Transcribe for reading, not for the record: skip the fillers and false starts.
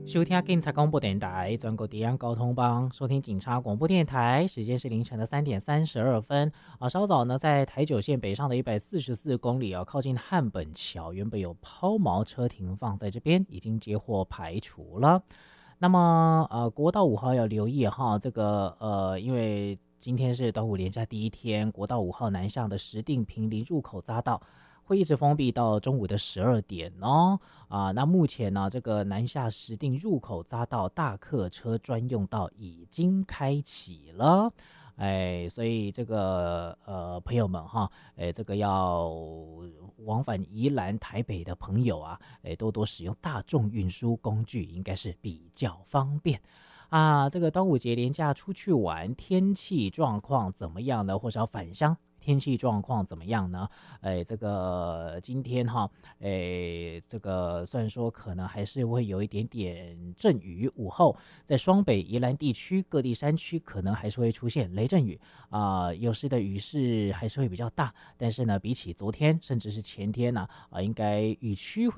收听警察广播电台，全国治安交通帮，收听警察广播电台，时间是凌晨的3:32稍早呢，在台九线北上的144公里靠近汉本桥，原本有抛锚车停放在这边，已经接获排除了。那么国道5号要留意哈，这个因为今天是端午连假第一天，国道5号南向的石碇坪林入口匝道会一直封闭到中午的12点哦。那目前呢，这个南下石碇入口匝道大客车专用道已经开启了。所以这个朋友们哈，这个要往返宜兰、台北的朋友啊，多多使用大众运输工具，应该是比较方便。这个端午节连假出去玩，天气状况怎么样呢？或者要返乡，天气状况怎么样呢？这个今天哈，这个虽然说可能还是会有一点点阵雨，午后在双北、宜兰地区各地山区可能还是会出现雷阵雨有时的雨势还是会比较大，但是呢，比起昨天甚至是前天呢，应该雨区会